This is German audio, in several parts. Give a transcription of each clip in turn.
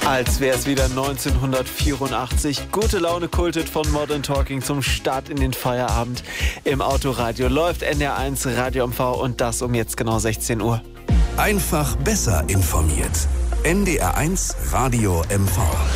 Als wäre es wieder 1984. Gute Laune kultet von Modern Talking zum Start in den Feierabend. Im Autoradio läuft NDR1 Radio MV und das um jetzt genau 16 Uhr. Einfach besser informiert. NDR1 Radio MV.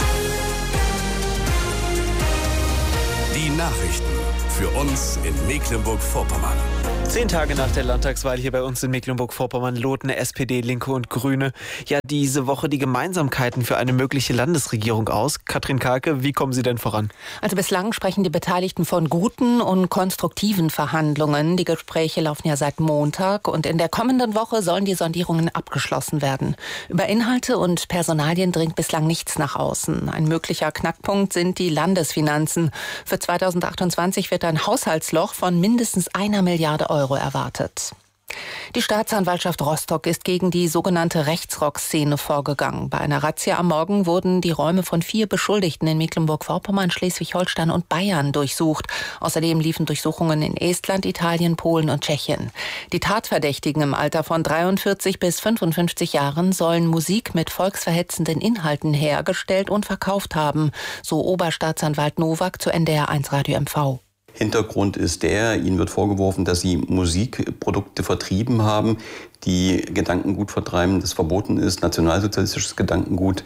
Die Nachrichten für uns in Mecklenburg-Vorpommern. 10 Tage nach der Landtagswahl hier bei uns in Mecklenburg-Vorpommern loten SPD, Linke und Grüne ja diese Woche die Gemeinsamkeiten für eine mögliche Landesregierung aus. Katrin Karke, wie kommen Sie denn voran? Also bislang sprechen die Beteiligten von guten und konstruktiven Verhandlungen. Die Gespräche laufen ja seit Montag und in der kommenden Woche sollen die Sondierungen abgeschlossen werden. Über Inhalte und Personalien dringt bislang nichts nach außen. Ein möglicher Knackpunkt sind die Landesfinanzen. Für 2028 wird ein Haushaltsloch von mindestens 1 Milliarde Euro erwartet. Die Staatsanwaltschaft Rostock ist gegen die sogenannte Rechtsrock-Szene vorgegangen. Bei einer Razzia am Morgen wurden die Räume von 4 Beschuldigten in Mecklenburg-Vorpommern, Schleswig-Holstein und Bayern durchsucht. Außerdem liefen Durchsuchungen in Estland, Italien, Polen und Tschechien. Die Tatverdächtigen im Alter von 43 bis 55 Jahren sollen Musik mit volksverhetzenden Inhalten hergestellt und verkauft haben, so Oberstaatsanwalt Nowak zu NDR1 Radio MV. Hintergrund ist ihnen wird vorgeworfen, dass sie Musikprodukte vertrieben haben, die Gedankengut vertreiben, das verboten ist, nationalsozialistisches Gedankengut.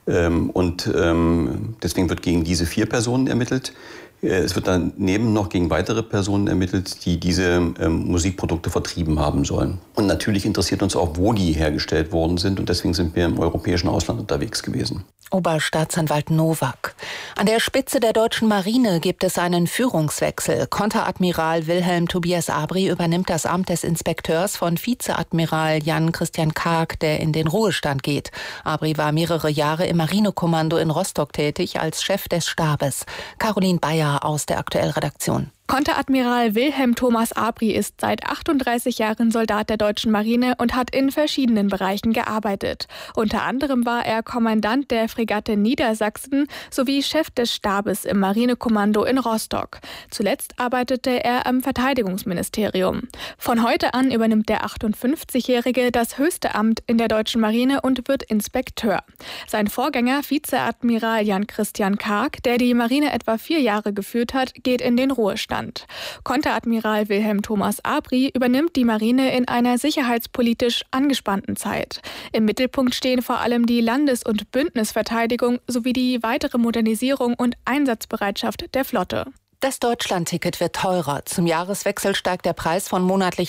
Und deswegen wird gegen diese 4 Personen ermittelt. Es wird daneben noch gegen weitere Personen ermittelt, die diese Musikprodukte vertrieben haben sollen. Und natürlich interessiert uns auch, wo die hergestellt worden sind. Und deswegen sind wir im europäischen Ausland unterwegs gewesen. Oberstaatsanwalt Nowak. An der Spitze der deutschen Marine gibt es einen Führungswechsel. Konteradmiral Wilhelm Tobias Abri übernimmt das Amt des Inspekteurs von Vizeadmiral Jan-Christian Karg, der in den Ruhestand geht. Abri war mehrere Jahre im Marinekommando in Rostock tätig als Chef des Stabes. Caroline Bayer aus der Aktuellredaktion. Konteradmiral Wilhelm Thomas Abri ist seit 38 Jahren Soldat der deutschen Marine und hat in verschiedenen Bereichen gearbeitet. Unter anderem war er Kommandant der Fregatte Niedersachsen sowie Chef des Stabes im Marinekommando in Rostock. Zuletzt arbeitete er am Verteidigungsministerium. Von heute an übernimmt der 58-Jährige das höchste Amt in der deutschen Marine und wird Inspekteur. Sein Vorgänger, Vizeadmiral Jan-Christian Karg, der die Marine etwa 4 Jahre geführt hat, geht in den Ruhestand. Konteradmiral Wilhelm Thomas Abri übernimmt die Marine in einer sicherheitspolitisch angespannten Zeit. Im Mittelpunkt stehen vor allem die Landes- und Bündnisverteidigung sowie die weitere Modernisierung und Einsatzbereitschaft der Flotte. Das Deutschlandticket wird teurer. Zum Jahreswechsel steigt der Preis von monatlich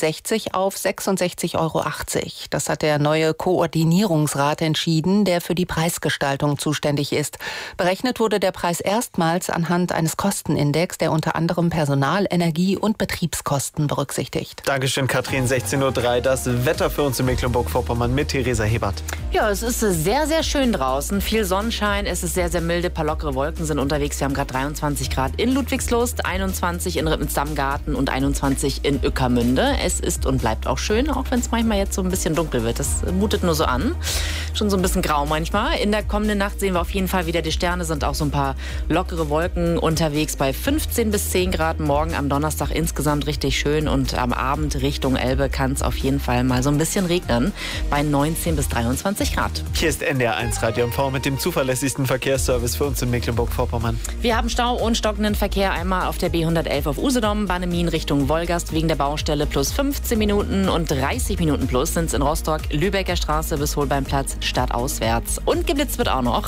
63 auf 66,80 €. Das hat der neue Koordinierungsrat entschieden, der für die Preisgestaltung zuständig ist. Berechnet wurde der Preis erstmals anhand eines Kostenindex, der unter anderem Personal-, Energie- und Betriebskosten berücksichtigt. Dankeschön, Katrin. 16:03 Uhr. Das Wetter für uns in Mecklenburg-Vorpommern mit Theresa Hebert. Ja, es ist sehr, sehr schön draußen. Viel Sonnenschein. Es ist sehr, sehr milde. Ein paar lockere Wolken sind unterwegs. Wir haben gerade 23 Grad in Ludwigslust, 21 in Rippensdamm-Garten und 21 in Ueckermünde. Es ist und bleibt auch schön, auch wenn es manchmal jetzt so ein bisschen dunkel wird. Das mutet nur so an. Schon so ein bisschen grau manchmal. In der kommenden Nacht sehen wir auf jeden Fall wieder die Sterne. Sind auch so ein paar lockere Wolken unterwegs bei 15 bis 10 Grad. Morgen am Donnerstag insgesamt richtig schön. Und am Abend Richtung Elbe kann es auf jeden Fall mal so ein bisschen regnen. Bei 19 bis 23 Grad. Hier ist NDR1 Radio MV mit dem zuverlässigsten Verkehrsservice für uns in Mecklenburg-Vorpommern. Wir haben Stau und stockenden Verkehr einmal auf der B111 auf Usedom, Bannemin Richtung Wolgast wegen der Baustelle plus 15 Minuten und 30 Minuten plus sind es in Rostock, Lübecker Straße bis Holbeinplatz stadtauswärts. Und geblitzt wird auch noch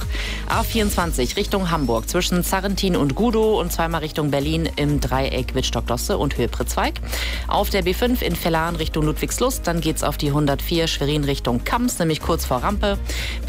A24 Richtung Hamburg zwischen Sarrentin und Gudow und zweimal Richtung Berlin im Dreieck Wittstock-Dosse und Höhe-Pritzweig. Auf der B5 in Vellan Richtung Ludwigslust, dann geht's auf die 104 Schwerin Richtung Kamms, nämlich kurz vor Rampe.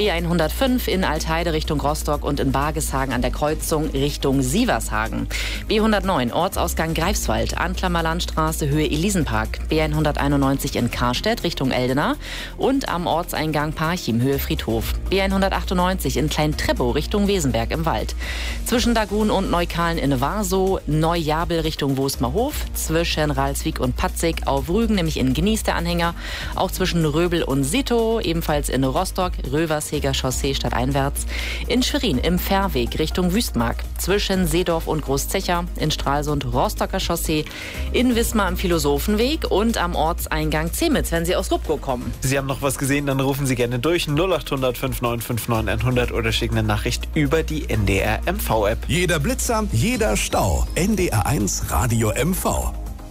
B105 in Altheide Richtung Rostock und in Bargeshagen an der Kreuzung Richtung Sievershagen. B109 Ortsausgang Greifswald, Anklammer Landstraße Höhe Elisenpark. B191 in Karstedt Richtung Eldena und am Ortseingang Parchim Höhe Friedhof. B198 in Klein-Treppow Richtung Wesenberg im Wald. Zwischen Dagun und Neukalen in Warsow, Neujabel Richtung Wosmerhof, zwischen Ralswiek und Patzig auf Rügen, nämlich in Genieß der Anhänger, auch zwischen Röbel und Sito, ebenfalls in Rostock, Röversheger Chaussee stadteinwärts, in Schwerin im Fährweg Richtung Wüstmark, zwischen Seedorf und Groß Zecher, in Stralsund Rostocker Chaussee, in Wismar am Philosophenweg und am Ortseingang Zemitz, wenn Sie aus Rupko kommen. Sie haben noch was gesehen, dann rufen Sie gerne durch 0800 5959 100 oder schicken eine Nachricht über die NDR MV-App. Jeder Blitzer, jeder Stau. NDR1 Radio MV.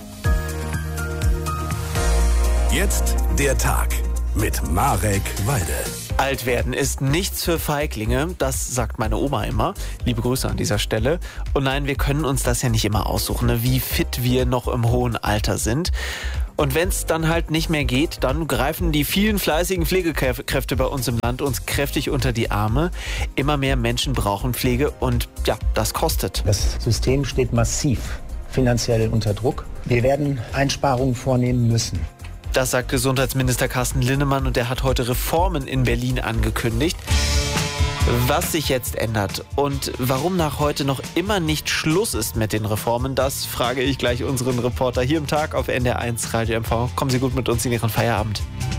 Jetzt der Tag mit Marek Walde. Alt werden ist nichts für Feiglinge, das sagt meine Oma immer. Liebe Grüße an dieser Stelle. Und nein, wir können uns das ja nicht immer aussuchen, ne? Wie fit wir noch im hohen Alter sind. Und wenn es dann halt nicht mehr geht, dann greifen die vielen fleißigen Pflegekräfte bei uns im Land uns kräftig unter die Arme. Immer mehr Menschen brauchen Pflege und ja, das kostet. Das System steht massiv finanziell unter Druck. Wir werden Einsparungen vornehmen müssen. Das sagt Gesundheitsminister Carsten Linnemann und er hat heute Reformen in Berlin angekündigt. Was sich jetzt ändert und warum nach heute noch immer nicht Schluss ist mit den Reformen, das frage ich gleich unseren Reporter hier im Tag auf NDR1 Radio MV. Kommen Sie gut mit uns in Ihren Feierabend.